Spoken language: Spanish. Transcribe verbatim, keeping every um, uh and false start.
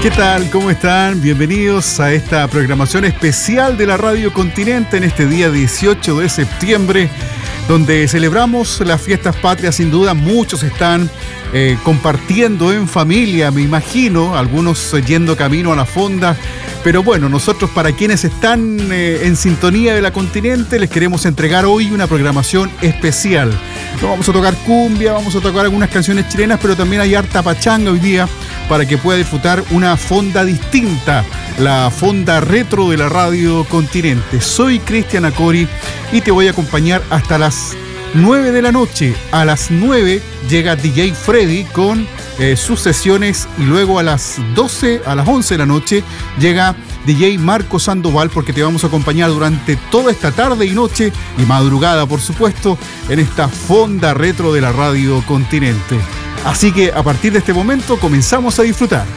¿Qué tal? ¿Cómo están? Bienvenidos a esta programación especial de la Radio Continente en este día dieciocho de septiembre, donde celebramos las fiestas patrias. Sin duda muchos están eh, compartiendo en familia, me imagino, algunos yendo camino a la fonda. Pero bueno, nosotros, para quienes están eh, en sintonía de la Continente, les queremos entregar hoy una programación especial. No vamos a tocar cumbia, vamos a tocar algunas canciones chilenas, pero también hay harta pachanga hoy día para que pueda disfrutar una fonda distinta, la fonda retro de la Radio Continente. Soy Cristian Acori y te voy a acompañar hasta las nueve de la noche. A las nueve llega D J Freddy con eh, sus sesiones, y luego a las doce, a las once de la noche llega D J Marco Sandoval, porque te vamos a acompañar durante toda esta tarde y noche y madrugada, por supuesto, en esta fonda retro de la Radio Continente. Así que a partir de este momento comenzamos a disfrutar.